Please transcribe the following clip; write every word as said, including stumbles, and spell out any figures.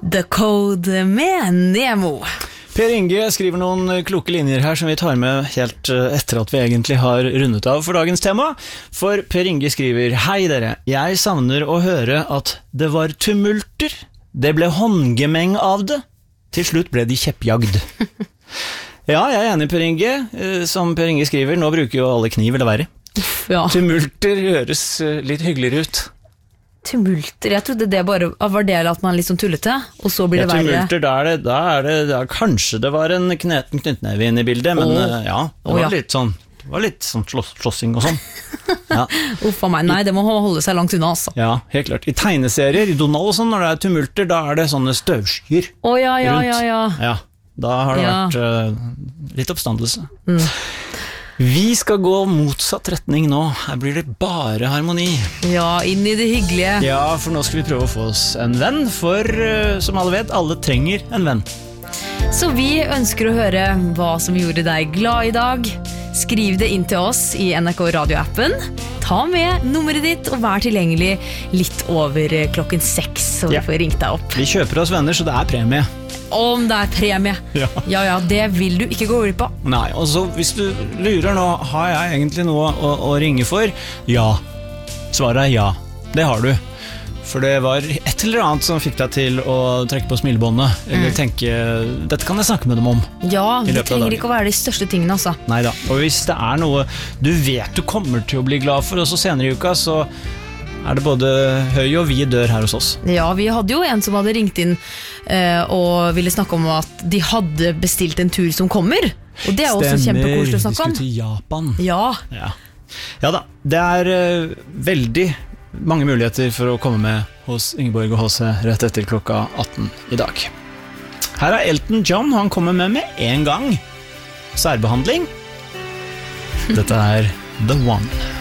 The Code med Nemo. Per Inge skriver noen kloke linjer her som vi tar med helt etter at vi egentlig har rundet av for dagens tema. For Per Inge skriver: Hei dere, jeg savner å høre at det var tumulter. Det ble håndgemeng av det. Til slutt ble de kjeppjagd. Ja, jeg er enig, Per Inge. Som Per Inge skriver, nå bruker jo alle kniv eller verre. Ja. Tumulter høres litt hyggeligere ut. Tumulter, jeg trodde det bare var det at man liksom tullete, og så blir det ja, verre. Tumulter, da er det, da er det da, kanskje det var en kneten knyttneve inne i bildet, men oh. ja, det var oh, ja. litt sånn, det var litt sånn slåss, slåssing og sånn. Ja. Uffa meg, nei, det må holde seg langt unna, altså. Ja, helt klart. I tegneserier, i Donald og sånn, når det er tumulter, da er det sånne støvskyer oh, ja, ja, rundt. Ja, ja. Ja, da har det ja. vært uh, litt oppstandelse. Mm. Vi skal gå motsatt retning nå. Her blir det bare harmoni. Ja, inn i det hyggelige. Ja, for nå skal vi prøve å få oss en venn. For uh, som alle vet, alle trenger en venn. Så vi ønsker å høre hva som gjorde deg glad i dag. Skriv det inn til oss i N R K Radio-appen. Ta med nummeret ditt og vær tilgjengelig litt over klokken seks, så vi ja. får ringt deg opp. Vi kjøper oss venner, så det er premie. Om det er premie. Ja. ja, ja, det vil du ikke gå glipp av. Nei, og så hvis du lurer nå, har jeg egentlig noe å, å ringe for? Ja. Svaret er ja. Det har du. For det var et eller annet som fikk deg til å trekke på smilebåndet, eller mm. tenke, dette kan jeg snakke med dem om. Ja, det trenger ikke å være de største tingene, altså. Neida, og hvis det er noe du vet du kommer til å bli glad for, og så senere i uka, så er det både høy og vid dør her hos oss. Ja, vi hadde jo en som hadde ringt inn eh, og ville snakke om at de hadde bestilt en tur som kommer. Og det er også kjempekoselig å snakke om. Stemmer, vi skulle til Japan. Ja. Ja, ja da, det er uh, veldig mange muligheter for å komme med hos Ingeborg og H C rett etter klokka atten i dag. Her er Elton John, han kommer med med en gang. Særbehandling. Dette er The One.